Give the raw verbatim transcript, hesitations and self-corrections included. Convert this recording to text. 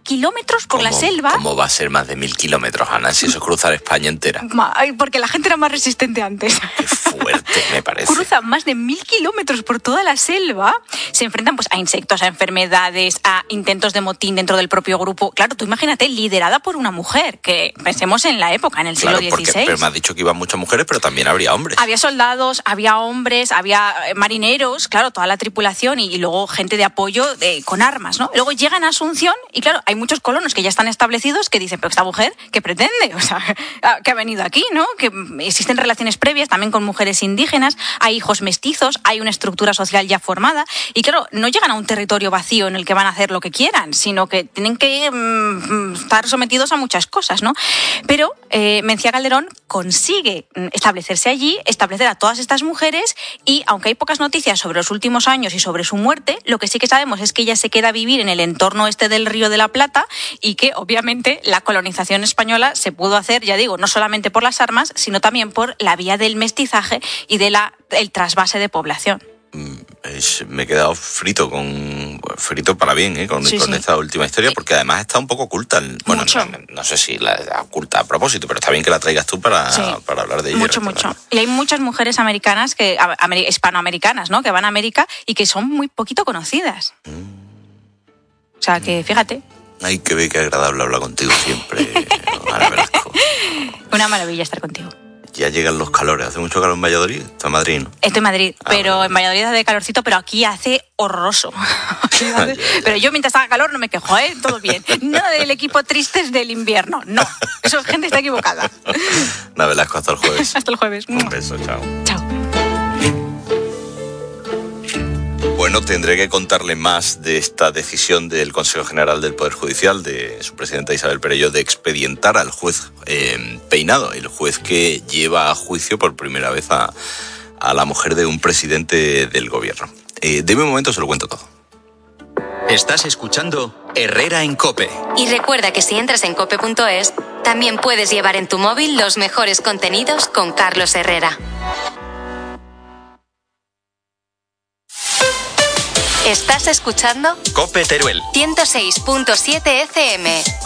kilómetros por la selva. ¿Cómo va a ser más de mil kilómetros, Ana, si eso es cruzar España entera? Porque la gente era más resistente antes. Qué fuerte, me parece. Cruzan más de mil kilómetros por toda la selva, se enfrentan pues a insectos, a enfermedades, a intentos de motín dentro del propio grupo. Claro, tú imagínate, liderada por una mujer, que pensemos en la época, en el siglo Claro, porque, dieciséis. pero me has dicho que iban muchas mujeres, pero también habría hombres. Había soldados, había hombres, había marineros, claro, toda la tripulación y, y luego gente de apoyo de, con armas, ¿no? Luego llegan a Asunción y claro, hay muchos colonos que ya están establecidos que dicen, pero esta mujer, ¿qué pretende? O sea, que ha venido aquí, ¿no? Que existen relaciones previas también con mujeres indígenas, hay hijos mestizos, hay una estructura social ya formada y claro, no llegan a un territorio vacío en el que van a hacer lo que quieran, sino que tienen que mmm, estar sometidos a muchas cosas, ¿no? Pero eh, Mencía Calderón consigue establecerse allí, establecer a todas estas mujeres y aunque hay pocas noticias sobre los últimos años y sobre su muerte, lo que sí que sabemos es que ella se queda a vivir en el entorno este del Río de la Plata y que obviamente la colonización española se pudo hacer, ya digo, no solamente por las armas, sino también por la vía del mestizaje y de la, el trasvase de población. Es, me he quedado frito con frito para bien ¿eh? con, sí, con sí. esta última historia, porque además está un poco oculta. Bueno, no, no sé si la, la oculta a propósito, pero está bien que la traigas tú para, sí. para hablar de ella. Mucho, mucho. Y hay muchas mujeres americanas, que amer, hispanoamericanas, ¿no? Que van a América y que son muy poquito conocidas. Mm. O sea, que fíjate. Ay, qué ve, qué agradable hablar contigo siempre, Ana Velasco. Una maravilla estar contigo. Ya llegan los calores. ¿Hace mucho calor en Valladolid? ¿Está en Madrid, no? Estoy en Madrid, ah, pero bueno. En Valladolid hace calorcito, pero aquí hace horroroso. Pero yo mientras haga calor no me quejo, ¿eh? Todo bien. Nada del equipo tristes del invierno, no. Eso gente está equivocada. Ana Velasco, hasta el jueves. Hasta el jueves. Un beso, chao. Chao. Bueno, tendré que contarle más de esta decisión del Consejo General del Poder Judicial, de su presidenta Isabel Perelló, de expedientar al juez eh, Peinado, el juez que lleva a juicio por primera vez a, a la mujer de un presidente del gobierno. Eh, de un momento se lo cuento todo. Estás escuchando Herrera en COPE. Y recuerda que si entras en cope punto es, también puedes llevar en tu móvil los mejores contenidos con Carlos Herrera. ¿Estás escuchando? COPE Teruel ciento seis punto siete F M.